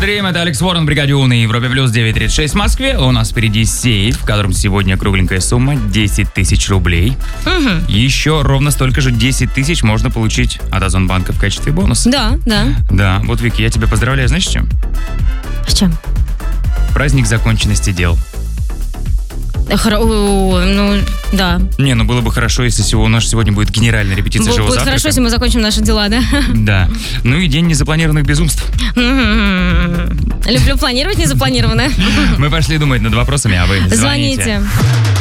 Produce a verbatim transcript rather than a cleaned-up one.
Дрим, это Алекс Уоррен, бригаде У на Европе Плюс, девять тридцать шесть в Москве. У нас впереди сейф, в котором сегодня кругленькая сумма десять тысяч рублей. Угу. Еще ровно столько же десять тысяч можно получить от Озонбанка в качестве бонуса. Да, да. Да, вот, Вики, я тебя поздравляю, знаешь, с чем? С чем? Праздник законченности дел. Хоро... Ну, да. Не, ну было бы хорошо, если у нас сегодня будет генеральная репетиция живого Будет завтрака. хорошо, если мы закончим наши дела, да? Да. Ну и день незапланированных безумств. Люблю планировать незапланированное. Мы пошли думать над вопросами, а вы звоните. Звоните.